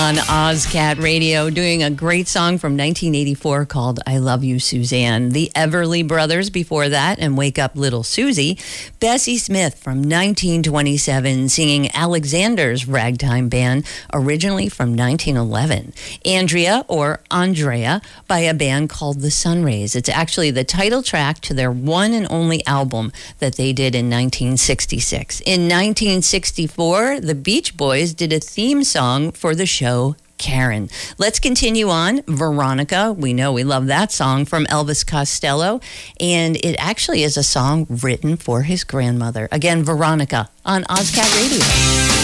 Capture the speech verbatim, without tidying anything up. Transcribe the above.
on OzCat Radio, doing a great song from nineteen eighty-four called I Love You, Suzanne. The Everly Brothers before that, and Wake Up Little Susie. Bessie Smith from nineteen twenty-seven singing Alexander's Ragtime Band, originally from nineteen eleven. Andrea, or Andrea, by a band called the Sunrays. It's actually the title track to their one and only album that they did in nineteen sixty-six. In nineteen sixty-four, the Beach Boys did a theme song for the show Karen. Let's continue on. Veronica, we know we love that song from Elvis Costello, and it actually is a song written for his grandmother. Again, Veronica on OzCat Radio.